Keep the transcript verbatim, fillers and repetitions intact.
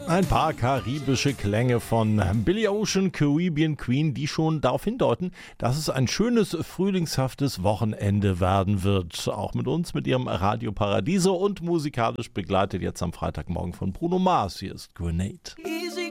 Ein paar karibische Klänge von Billy Ocean, Caribbean Queen, die schon darauf hindeuten, dass es ein schönes, frühlingshaftes Wochenende werden wird. Auch mit uns, mit ihrem Radio Paradiso und musikalisch begleitet jetzt am Freitagmorgen von Bruno Mars. Hier ist Grenade. Easy